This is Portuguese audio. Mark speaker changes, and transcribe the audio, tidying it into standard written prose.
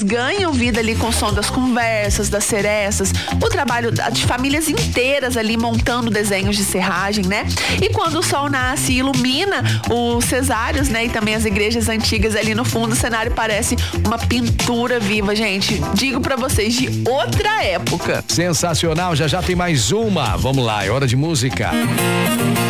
Speaker 1: ganham vida ali com o som das conversas, das serestas, o trabalho de famílias inteiras ali montando desenhos de serragem, né? E quando o sol nasce e ilumina os cesáreos, né? E também as igrejas antigas ali no fundo, o cenário parece uma pintura viva, gente. Digo pra vocês, de outra época.
Speaker 2: Sensacional, já tem mais uma. Vamos lá, é hora de música.